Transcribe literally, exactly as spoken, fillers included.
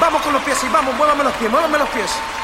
Vamos con los pies, sí, vamos, muévame los pies, muévame los pies.